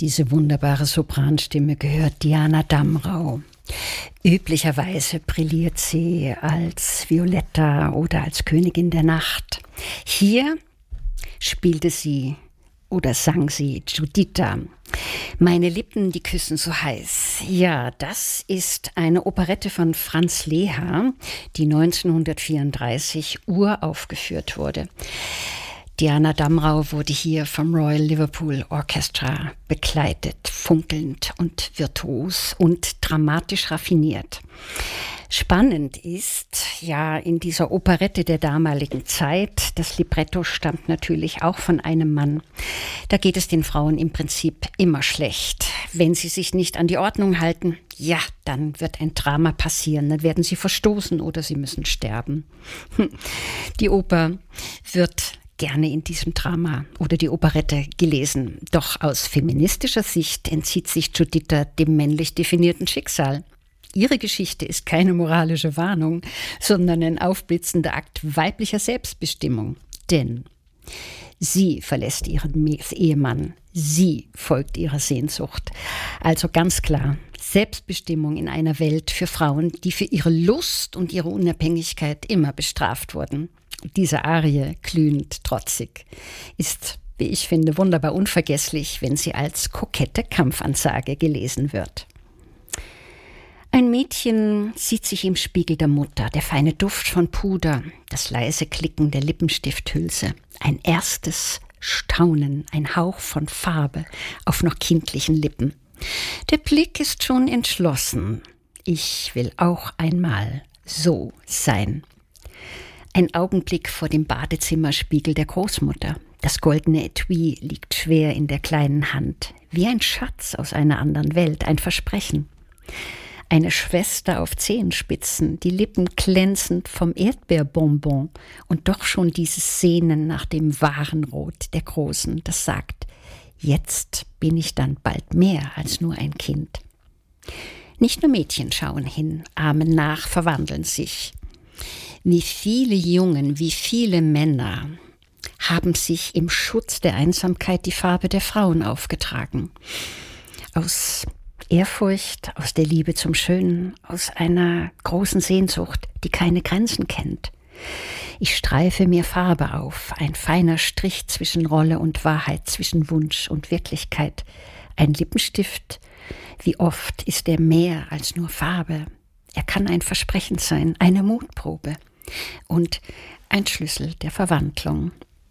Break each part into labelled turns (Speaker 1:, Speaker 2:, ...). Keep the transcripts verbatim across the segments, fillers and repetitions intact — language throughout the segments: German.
Speaker 1: Diese wunderbare Sopranstimme gehört Diana Damrau. Üblicherweise brilliert sie als Violetta oder als Königin der Nacht. Hier spielte sie oder sang sie Giuditta. Meine Lippen, die küssen so heiß. Ja, das ist eine Operette von Franz Leher, die neunzehnhundertvierunddreißig uraufgeführt wurde. Diana Damrau wurde hier vom Royal Liverpool Orchestra begleitet, funkelnd und virtuos und dramatisch raffiniert. Spannend ist, ja, in dieser Operette der damaligen Zeit, das Libretto stammt natürlich auch von einem Mann. Da geht es den Frauen im Prinzip immer schlecht. Wenn sie sich nicht an die Ordnung halten, ja, dann wird ein Drama passieren. Dann werden sie verstoßen oder sie müssen sterben. Die Oper wird gerne in diesem Drama oder die Operette gelesen. Doch aus feministischer Sicht entzieht sich Giuditta dem männlich definierten Schicksal. Ihre Geschichte ist keine moralische Warnung, sondern ein aufblitzender Akt weiblicher Selbstbestimmung. Denn sie verlässt ihren Ehemann, sie folgt ihrer Sehnsucht. Also ganz klar, Selbstbestimmung in einer Welt für Frauen, die für ihre Lust und ihre Unabhängigkeit immer bestraft wurden. Diese Arie, glühend trotzig, ist, wie ich finde, wunderbar unvergesslich, wenn sie als kokette Kampfansage gelesen wird. Ein Mädchen sieht sich im Spiegel der Mutter, der feine Duft von Puder, das leise Klicken der Lippenstifthülse, ein erstes Staunen, ein Hauch von Farbe auf noch kindlichen Lippen. Der Blick ist schon entschlossen. Ich will auch einmal so sein. Ein Augenblick vor dem Badezimmerspiegel der Großmutter. Das goldene Etui liegt schwer in der kleinen Hand, wie ein Schatz aus einer anderen Welt, ein Versprechen. Eine Schwester auf Zehenspitzen, die Lippen glänzend vom Erdbeerbonbon und doch schon dieses Sehnen nach dem wahren Rot der Großen, das sagt, jetzt bin ich dann bald mehr als nur ein Kind. Nicht nur Mädchen schauen hin, ahmen nach, verwandeln sich. Wie viele Jungen, wie viele Männer haben sich im Schutz der Einsamkeit die Farbe der Frauen aufgetragen. Aus Ehrfurcht, aus der Liebe zum Schönen, aus einer großen Sehnsucht, die keine Grenzen kennt. Ich streife mir Farbe auf, ein feiner Strich zwischen Rolle und Wahrheit, zwischen Wunsch und Wirklichkeit. Ein Lippenstift, wie oft ist er mehr als nur Farbe? Er kann ein Versprechen sein, eine Mutprobe und ein Schlüssel der Verwandlung.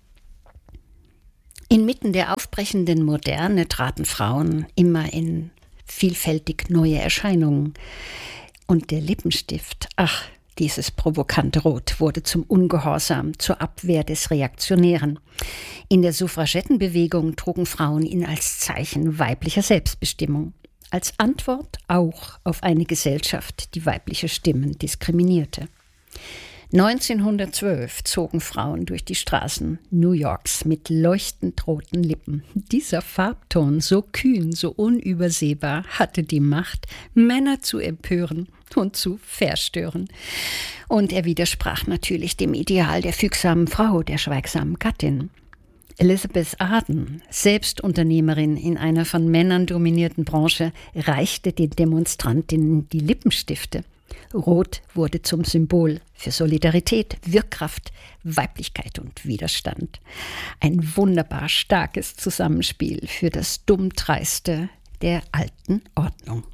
Speaker 1: Inmitten der aufbrechenden Moderne traten Frauen immer in vielfältig neue Erscheinungen. Und der Lippenstift, ach, dieses provokante Rot, wurde zum Ungehorsam, zur Abwehr des Reaktionären. In der Suffragettenbewegung trugen Frauen ihn als Zeichen weiblicher Selbstbestimmung. Als Antwort auch auf eine Gesellschaft, die weibliche Stimmen diskriminierte. neunzehnhundertzwölf zogen Frauen durch die Straßen New Yorks mit leuchtend roten Lippen. Dieser Farbton, so kühn, so unübersehbar, hatte die Macht, Männer zu empören und zu verstören. Und er widersprach natürlich dem Ideal der fügsamen Frau, der schweigsamen Gattin. Elizabeth Arden, selbst Unternehmerin in einer von Männern dominierten Branche, reichte den Demonstrantinnen die Lippenstifte. Rot wurde zum Symbol für Solidarität, Wirkkraft, Weiblichkeit und Widerstand. Ein wunderbar starkes Zusammenspiel für das Dummdreiste der alten Ordnung.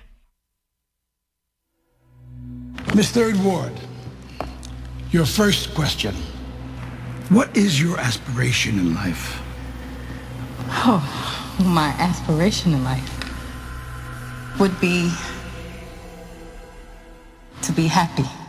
Speaker 2: Miss Third Ward, your first question. What is your aspiration in life?
Speaker 3: Oh, my aspiration in life would be to be happy.